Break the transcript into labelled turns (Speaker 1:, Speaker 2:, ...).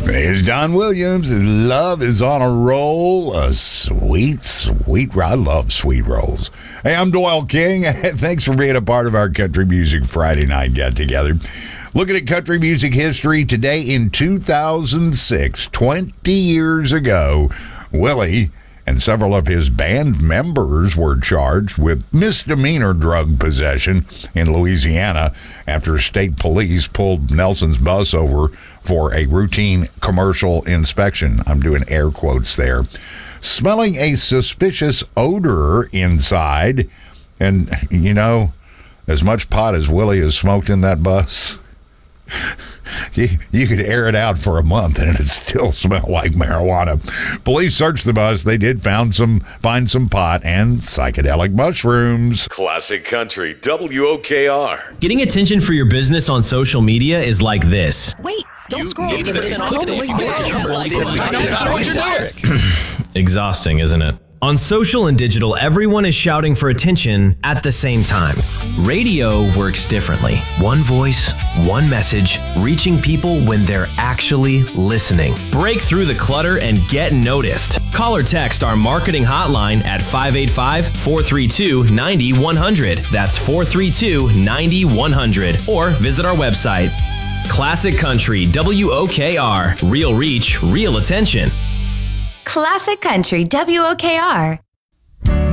Speaker 1: There's Don Williams. Love is on a roll. A sweet, sweet. I love sweet rolls. Hey, I'm Doyle King. Thanks for being a part of our Country Music Friday night get together. Looking at country music history today in 2006, 20 years ago, Willie and several of his band members were charged with misdemeanor drug possession in Louisiana after state police pulled Nelson's bus over for a routine commercial inspection. I'm doing air quotes there. Smelling a suspicious odor inside, and, you know, as much pot as Willie has smoked in that bus, you could air it out for a month and it'd still smell like marijuana. Police searched the bus. They did find some pot and psychedelic mushrooms.
Speaker 2: Classic Country, WOKR.
Speaker 3: Getting attention for your business on social media is like this.
Speaker 4: Wait, don't scroll.
Speaker 3: Exhausting, isn't it? On social and digital, everyone is shouting for attention at the same time. Radio works differently. One voice, one message, reaching people when they're actually listening. Break through the clutter and get noticed. Call or text our marketing hotline at 585-432-9100. That's 432-9100. Or visit our website. Classic Country, WOKR. Real reach, real attention.
Speaker 5: Classic Country, WOKR.